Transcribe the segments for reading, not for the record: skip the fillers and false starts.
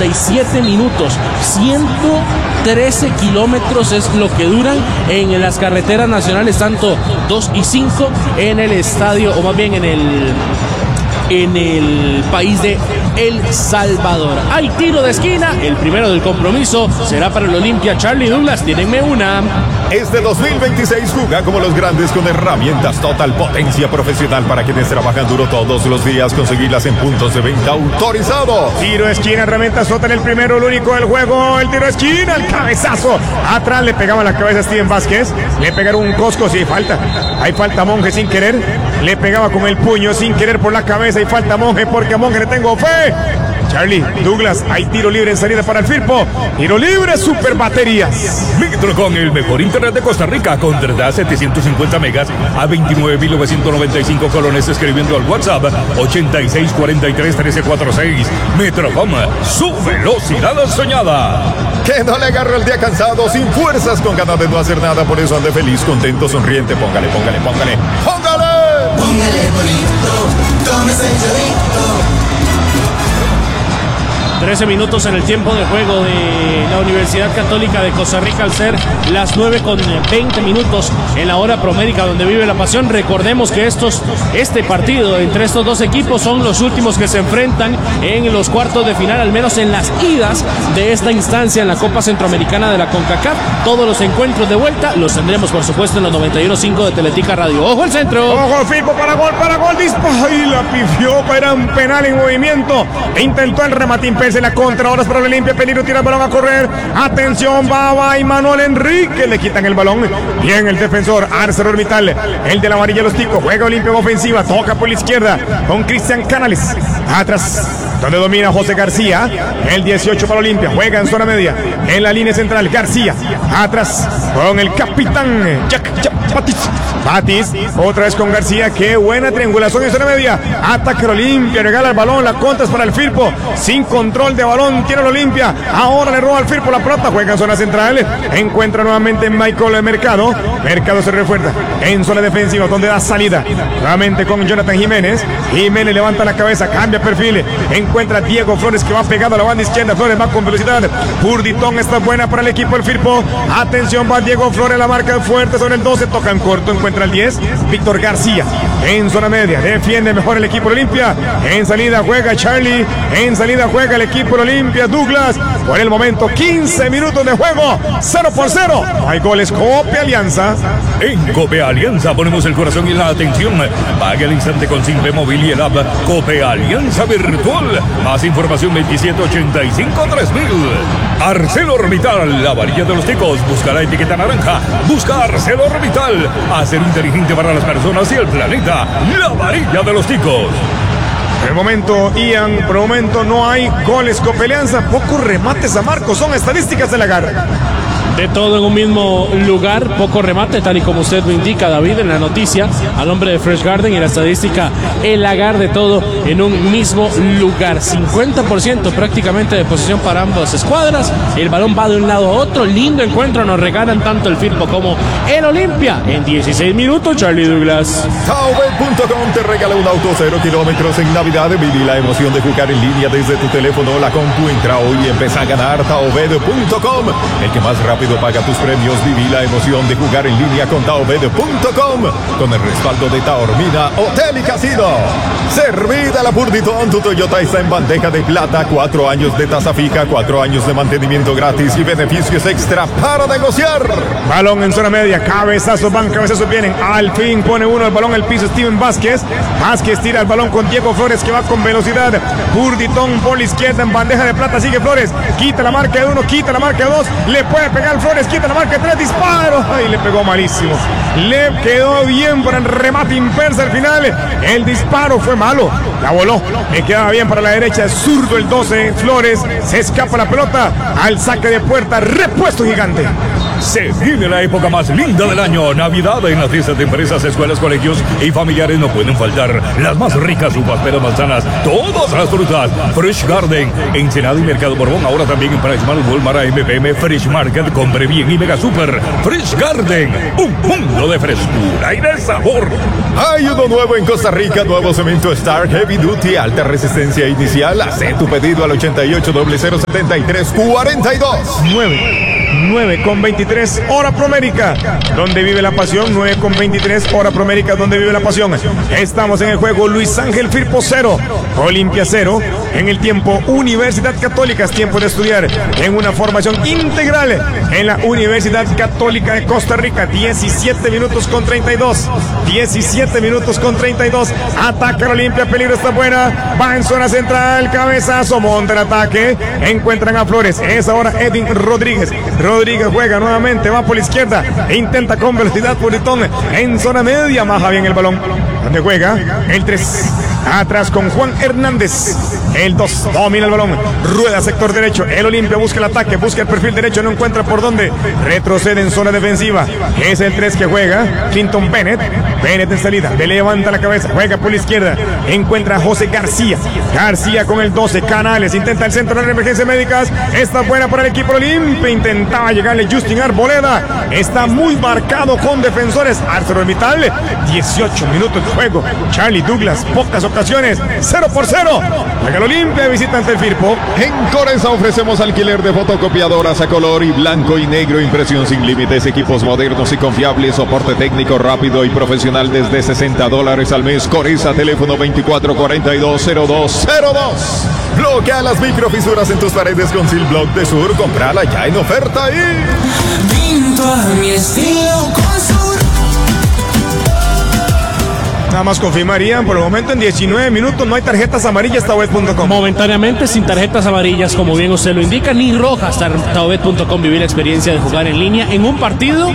47 minutos. 113 kilómetros es lo que duran en las carreteras nacionales, tanto 2 y 5 en el estadio, o más bien en el país de El Salvador. Hay tiro de esquina, el primero del compromiso será para el Olimpia. Charlie Douglas, tírenme una. Este 2026 juega como los grandes con herramientas Total, potencia profesional para quienes trabajan duro todos los días. Conseguirlas en puntos de venta autorizados. Tiro de esquina, herramientas Total, el primero, el único del juego. El tiro de esquina, el cabezazo. Atrás le pegaba la cabeza a Steven Vázquez. Le pegaron un cosco, sí, falta. Hay falta Monje sin querer. Le pegaba con el puño sin querer por la cabeza. Y falta Monje porque a Monje le tengo fe. Charlie Douglas, hay tiro libre en salida para el Firpo. Tiro libre, super baterías. Metro con el mejor internet de Costa Rica. Contrata 750 megas a 29.995 colones escribiendo al WhatsApp 8643-1346. Metrocom, su velocidad soñada. Que no le agarre el día cansado, sin fuerzas, con ganas de no hacer nada. Por eso ande feliz, contento, sonriente. Póngale, póngale, póngale. ¡Póngale! Póngale bonito, tómese el chorrito. 13 minutos en el tiempo de juego de la Universidad Católica de Costa Rica, al ser las 9:20 minutos en la hora promérica donde vive la pasión. Recordemos que este partido entre estos dos equipos son los últimos que se enfrentan en los cuartos de final, al menos en las idas de esta instancia en la Copa Centroamericana de la CONCACAF. Todos los encuentros de vuelta los tendremos, por supuesto, en los 91.5 de Teletica Radio. ¡Ojo el centro! ¡Ojo, Firpo para gol! ¡Dispara! ¡Y la pifió! Era un penal en movimiento. Intentó el rematín. Se la contra, ahora es para el Olimpia, peligro, tira el balón a correr, atención, va y Manuel Enrique, le quitan el balón, bien el defensor, Arcelo Orbital, el de la amarilla los ticos, juega Olimpia en ofensiva, toca por la izquierda, con Cristian Canales, atrás, donde domina José García, el 18 para Olimpia, juega en zona media, en la línea central, García, atrás, con el capitán, Batis, otra vez con García, qué buena triangulación en zona media, ataca el Olimpia, regala el balón, la contra es para el Firpo, sin control de balón, tiene el Olimpia, ahora le roba al Firpo la pelota, juega en zona central, encuentra nuevamente Michael Mercado se refuerza en zona defensiva donde da salida, nuevamente con Jonathan Jiménez levanta la cabeza, cambia perfil, encuentra a Diego Flores que va pegado a la banda izquierda, Flores va con velocidad, Purditón está buena para el equipo del Firpo, atención, va Diego Flores, la marca fuerte sobre el 12, toca en corto, encuentra el 10, Víctor García, en zona media, defiende mejor el equipo de Olimpia, en salida juega Charlie, en salida juega el equipo de Olimpia, Douglas, por el momento 15 minutos de juego, 0-0, hay goles. Cope Alianza. En Cope Alianza ponemos el corazón y la atención. Pague al instante con Simple Móvil y el app Cope Alianza Virtual. Más información 2785-3000. ArcelorMittal, la varilla de los ticos. Busca la etiqueta naranja. Busca ArcelorMittal. Acero inteligente para las personas y el planeta. La varilla de los ticos. Por el momento, Ian, por el momento no hay goles. Cope Alianza, pocos remates a Marco, son estadísticas de Lagar. De todo en un mismo lugar, poco remate, tal y como usted lo indica, David, en la noticia, al nombre de Fresh Garden, y la estadística, el Lagar, de todo en un mismo lugar. 50% prácticamente de posesión para ambas escuadras. El balón va de un lado a otro. Lindo encuentro, nos regalan tanto el Firpo como el Olimpia. En 16 minutos, Charlie Douglas. Taobet.com te regala un auto 0 kilómetros en Navidad. Viví la emoción de jugar en línea desde tu teléfono o la compu. Entra hoy y empieza a ganar. Taobet.com, el que más rápido paga tus premios. Viví la emoción de jugar en línea con Taobet.com, con el respaldo de Taormina Hotel y Casino. Servida la Purditón, tu Toyota está en bandeja de plata. 4 años de tasa fija, 4 años de mantenimiento gratis y beneficios extra para negociar. Balón en zona media, cabezazos van, cabezazos vienen. Al fin pone uno el balón al piso, Steven Vázquez. Vázquez tira el balón con Diego Flores que va con velocidad. Purditón por la izquierda en bandeja de plata, sigue Flores. Quita la marca de 1, quita la marca de 2. Le puede pegar Flores, quita la marca de 3, disparo. Ay, le pegó malísimo. Le quedó bien para el remate impersa al final. El disparo fue malo. La voló. Le quedaba bien para la derecha. Zurdo el 12. Flores. Se escapa la pelota al saque de puerta. Repuesto gigante. Se viene la época más linda del año, Navidad. En las fiestas de empresas, escuelas, colegios y familiares no pueden faltar las más ricas uvas, peras, manzanas, todas las frutas. Fresh Garden, Ensenada y Mercado Borbón, ahora también en Price Mart, Walmart, MPM, Fresh Market, Compre Bien y Mega Super. Fresh Garden, un mundo de frescura y de sabor. Hay uno nuevo en Costa Rica, nuevo cemento Star Heavy Duty, alta resistencia inicial. Haz tu pedido al 88 073 42. 9:23, hora Promérica, donde vive la pasión. 9:23, hora Promérica, donde vive la pasión. Estamos en el juego Luis Ángel Firpo 0, Olimpia 0. En el tiempo, Universidad Católica, es tiempo de estudiar en una formación integral en la Universidad Católica de Costa Rica. 17 minutos con 32. 17 minutos con 32. Ataca la Olimpia, peligro, está buena. Va en zona central, cabezazo, monta el ataque. Encuentran a Flores. Es ahora Edwin Rodríguez. Rodríguez juega nuevamente, va por la izquierda. Intenta con velocidad Puritón en zona media. Maja bien el balón. Donde juega el 3. Atrás con Juan Hernández. El 2 domina el balón. Rueda sector derecho. El Olimpia busca el ataque, busca el perfil derecho. No encuentra por dónde. Retrocede en zona defensiva. Es el 3 que juega. Clinton Bennett. Bennett en salida. Le levanta la cabeza. Juega por la izquierda. Encuentra a José García. García con el 12. Canales. Intenta el centro de emergencias médicas. Está buena para el equipo Olimpia. Intentaba llegarle Justin Arboleda. Está muy marcado con defensores. ArcelorMittal. 18 minutos de juego. Charlie Douglas. Pocas ocasiones. 0-0. Juega el Olimpia, visitante el Firpo. En Corenza ofrecemos alquiler de fotocopiadoras a color y blanco y negro, impresión sin límites, equipos modernos y confiables, soporte técnico rápido y profesional desde $60 al mes. Corenza, teléfono 2442-0202. Bloquea las microfisuras en tus paredes con Silblock de Sur. Comprala ya en oferta y... Pinto a mi estilo con Sur. Nada más confirmarían, por el momento en 19 minutos no hay tarjetas amarillas Taobet.com. Momentáneamente sin tarjetas amarillas, como bien usted lo indica, ni rojas. Taobet.com, vivir la experiencia de jugar en línea en un partido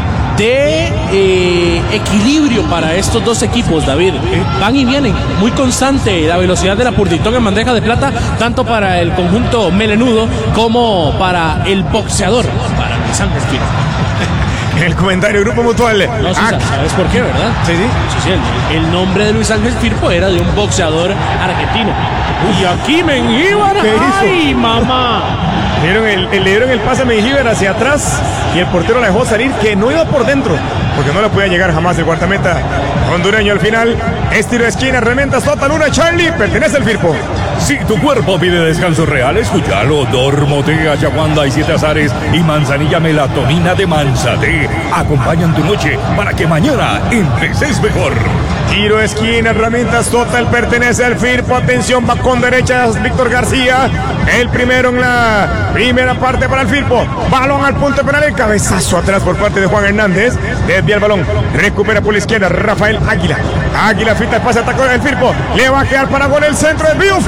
de equilibrio para estos dos equipos, David. Van y vienen, muy constante la velocidad de la Purditón en bandeja de plata, tanto para el conjunto melenudo como para el boxeador, para Luis Ángel Firpo. El comentario Grupo Mutual. No, sí, ¿sabes por qué, verdad? Sí. El nombre de Luis Ángel Firpo era de un boxeador argentino. Y aquí Mengíbar. ¿Qué hizo? ¡Ay, mamá! Le dieron el pase a Mengíbar hacia atrás y el portero la dejó salir, que no iba por dentro, porque no le podía llegar jamás el guardameta hondureño. Al final, estilo de esquina, revienta Sota Luna, Charlie, pertenece al Firpo. Si tu cuerpo pide descanso real, escúchalo. Dormotea, Yaguanda y 7 azares y manzanilla melatonina de Manzate acompañan tu noche para que mañana empeces mejor. Tiro de esquina, herramientas total, pertenece al Firpo. Atención, va con derecha Víctor García. El primero en la primera parte para el Firpo. Balón al punto penal, el cabezazo atrás por parte de Juan Hernández. Desvía el balón, recupera por la izquierda Rafael Águila. Águila fita el pase, atacó el Firpo. Le va a quedar para gol el centro, desvío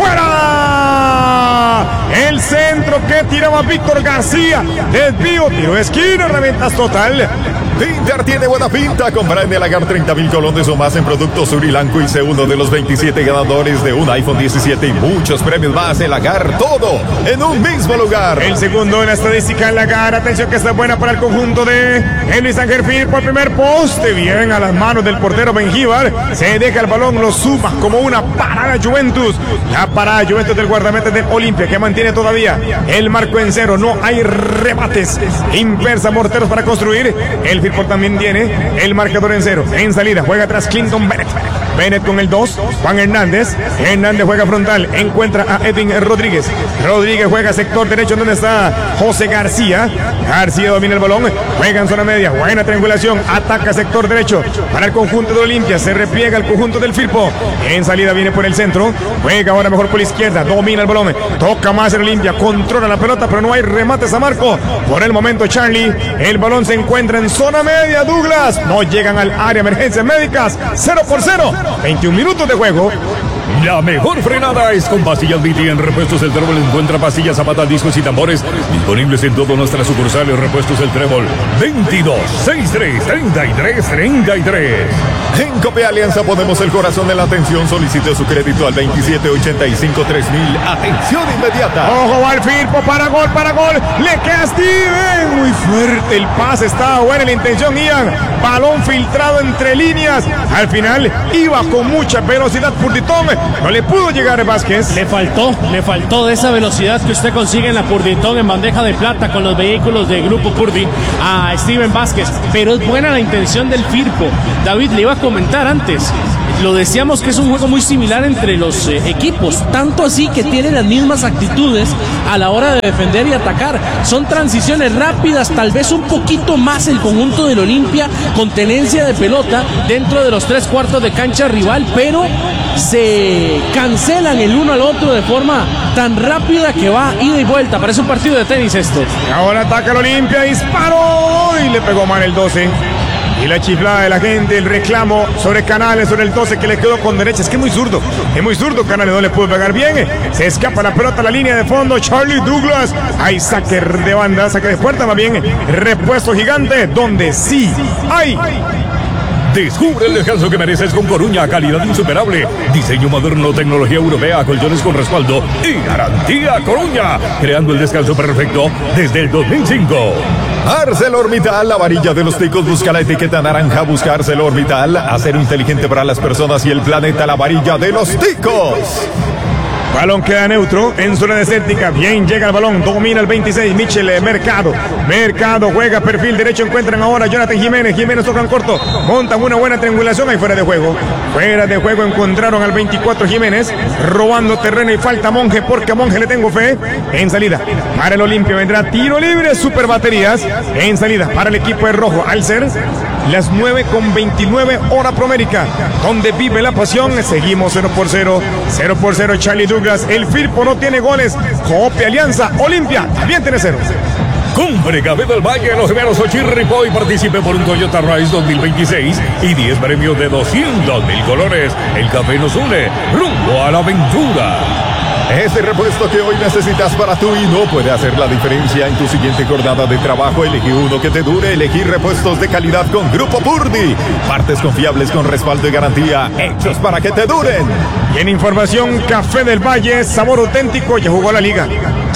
fuera. El centro que tiraba Víctor García. Desvío, tiro de esquina, herramientas total. Pinter tiene buena pinta. Compra en el Agar 30,000 colones o más en productos Surilanco y sé uno de los 27 ganadores de un iPhone 17 y muchos premios más. El Agar, todo en un mismo lugar. El segundo en la estadística, el Agar. Atención que está buena para el conjunto de Luis Ángel Firpo. El primer poste, bien a las manos del portero Mengíbar. Se deja el balón, lo suma como una parada Juventus. La parada Juventus del guardameta del Olimpia, que mantiene todavía el marco en 0. No hay remates. Inversa morteros para construir. El Firpo también tiene el marcador en 0. En salida juega atrás Clinton Bennett. Bennett con el 2. Juan Hernández. Hernández juega frontal. Encuentra a Edwin Rodríguez. Rodríguez juega sector derecho donde está José García. García domina el balón. Juega en zona media. Buena triangulación. Ataca sector derecho para el conjunto de Olimpia. Se repliega el conjunto del Firpo. En salida viene por el centro. Juega ahora mejor por la izquierda. Domina el balón. Toca más el Olimpia. Controla la pelota, pero no hay remates a marco. Por el momento, Charlie. El balón se encuentra en zona media. Douglas. No llegan al área. Emergencias médicas. 0-0. 21 minutos de juego. La mejor frenada es con Pastillas Viti. En Repuestos El Trébol encuentra pastillas, zapatas, discos y tambores disponibles en todas nuestras sucursales. Repuestos El Trébol 22 63 33 33. En Cope Alianza ponemos el corazón en la atención. Solicite su crédito al 2785-3000. Atención inmediata. Ojo, va el Firpo para gol. Le queda Steven. Muy fuerte el pase. Estaba buena la intención, Ian. Balón filtrado entre líneas. Al final iba con mucha velocidad Purditón. No le pudo llegar Vázquez. Le faltó de esa velocidad que usted consigue en la Purditón en bandeja de plata con los vehículos de Grupo Purdi a Steven Vázquez. Pero es buena la intención del Firpo. David, le iba a comentar antes, lo decíamos que es un juego muy similar entre los equipos, tanto así que tienen las mismas actitudes a la hora de defender y atacar. Son transiciones rápidas, tal vez un poquito más el conjunto del Olimpia con tenencia de pelota dentro de los 3/4 de cancha rival, pero se cancelan el uno al otro de forma tan rápida que va ida y vuelta. Parece un partido de tenis esto. Ahora ataca el Olimpia, disparó y le pegó mal el 12. Y la chiflada de la gente, el reclamo sobre Canales, sobre el 12 que le quedó con derecha. Es que es muy zurdo Canales, no le pudo pegar bien. Se escapa la pelota a la línea de fondo, Charlie Douglas. Hay saque de banda, saque de puerta más bien. Repuesto gigante, donde sí hay. Descubre el descanso que mereces con Coruña, calidad insuperable, diseño moderno, tecnología europea, colchones con respaldo y garantía Coruña, creando el descanso perfecto desde el 2005. ArcelorMittal, la varilla de los ticos, busca la etiqueta naranja, busca ArcelorMittal, acero inteligente para las personas y el planeta, la varilla de los ticos. Balón queda neutro en zona desértica. Bien llega el balón. Domina el 26. Michel Mercado. Mercado juega perfil derecho. Encuentran ahora Jonathan Jiménez. Jiménez toca en corto. Montan una buena triangulación. Ahí fuera de juego. Fuera de juego encontraron al 24 Jiménez. Robando terreno y falta Monje. Porque a Monje le tengo fe. En salida para el Olimpia vendrá tiro libre. Super baterías. En salida para el equipo de rojo. Al ser las 9:29 hora Promérica, donde vive la pasión. Seguimos 0-0. 0-0 Charlie Douglas. El Firpo no tiene goles. Cope Alianza. Olimpia también tiene 0. Compre Café del Valle, los primeros Ochirripo y participe por un Toyota Rise 2026 y 10 premios de 200,000 colores. El café nos une rumbo a la aventura. Ese repuesto que hoy necesitas para tú y no puede hacer la diferencia en tu siguiente jornada de trabajo. Elegí uno que te dure. Elegí repuestos de calidad con Grupo Purdi. Partes confiables con respaldo y garantía, hechos para que te duren. Y en información, Café del Valle, sabor auténtico. Ya jugó la liga.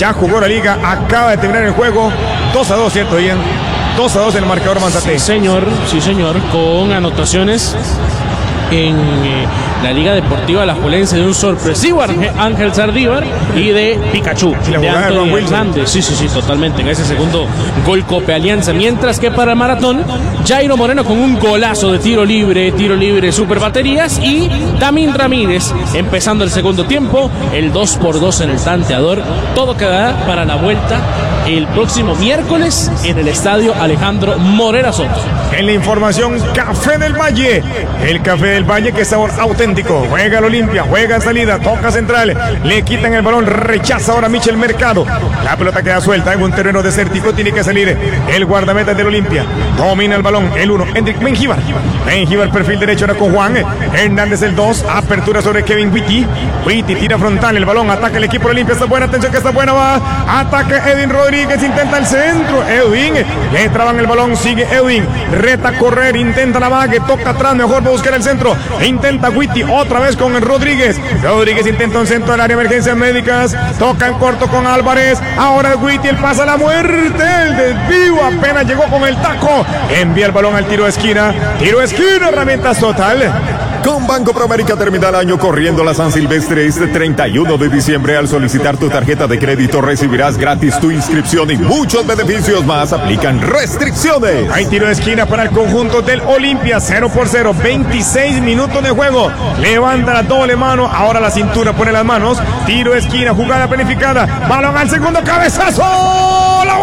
Acaba de terminar el juego. 2-2, ¿cierto, Ian? 2-2 en el marcador Manzate. Sí, señor, con anotaciones en la Liga Deportiva Alajuelense de un sorpresivo Ángel Sardívar y de Pikachu, de Anthony Hernández. Sí, totalmente, en ese segundo gol Cope Alianza. Mientras que para el maratón, Jairo Moreno con un golazo de tiro libre, super baterías, y Tamín Ramírez empezando el segundo tiempo, el 2-2 en el tanteador. Todo quedará para la vuelta el próximo miércoles en el estadio Alejandro Morera Soto. En la información, Café del Valle. El Café del Valle, que sabor auténtico. Juega el Olimpia, juega en salida, toca central. Le quitan el balón, rechaza ahora Michel Mercado. La pelota queda suelta en un terreno desértico. Tiene que salir el guardameta del Olimpia. Domina el balón, el 1, Hendrik Mengíbar. Mengíbar, perfil derecho ahora con Juan Hernández, el 2. Apertura sobre Kevin Witty. Witty tira frontal, el balón, ataca el equipo del Olimpia. Está buena, atención que está buena, va. Ataca Edwin Rodríguez, intenta el centro. Edwin, le traban el balón, sigue Edwin. Reta a correr, intenta la vague, toca atrás, mejor va a buscar el centro. Intenta Witty otra vez con el Rodríguez. Rodríguez intenta un centro del área de emergencias médicas. Toca en corto con Álvarez. Ahora Witty, el pasa a la muerte. El desvío apenas llegó con el taco. Envía el balón al tiro de esquina. Herramientas total. Con Banco Promérica termina el año corriendo la San Silvestre este 31 de diciembre. Al solicitar tu tarjeta de crédito recibirás gratis tu inscripción y muchos beneficios más. Aplican restricciones. Hay tiro de esquina para el conjunto del Olimpia. 0-0, 26 minutos de juego. Levanta la doble mano, ahora la cintura, pone las manos. Tiro de esquina, jugada planificada. Balón al segundo, cabezazo. ¡La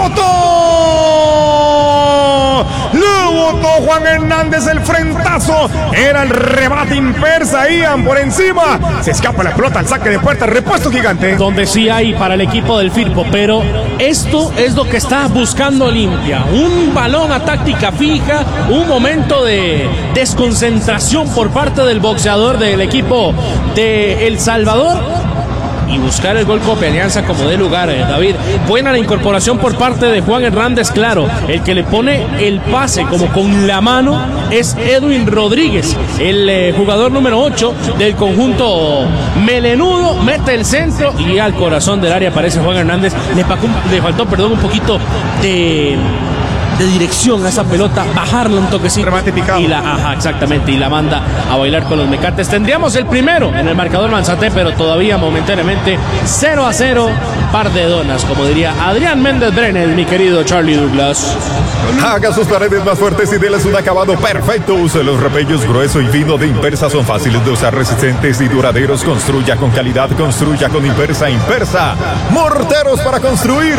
botó Juan Hernández! El frentazo. Era el remate impersa. Ian por encima. Se escapa la pelota al saque de puerta. Repuesto gigante. Donde sí hay para el equipo del Firpo. Pero esto es lo que está buscando Olimpia. Un balón a táctica fija. Un momento de desconcentración por parte del boxeador del equipo de El Salvador. y buscar el gol Copia Alianza como de lugar, David. Buena la incorporación por parte de Juan Hernández, claro. El que le pone el pase como con la mano es Edwin Rodríguez, el jugador número 8 del conjunto melenudo. Mete el centro y al corazón del área aparece Juan Hernández. Le faltó un poquito de dirección a esa pelota, bajarla un toquecito. Remate picado. Exactamente, y la manda a bailar con los mecates. Tendríamos el primero en el marcador Manzate, pero todavía momentáneamente 0-0, par de donas, como diría Adrián Méndez Brenes, mi querido Charlie Douglas. Haga sus paredes más fuertes y déles un acabado perfecto. Use los repellos grueso y fino de Impersa. Son fáciles de usar, resistentes y duraderos. Construya con calidad, construya con Impersa. Impersa, morteros para construir.